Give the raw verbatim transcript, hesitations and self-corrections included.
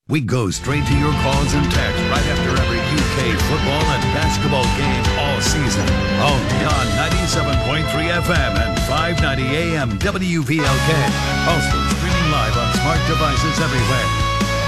We go straight to your calls and texts right after every U K football and basketball game all season. Only on ninety-seven point three F M and five ninety A M W V L K. Also streaming live on smart devices everywhere.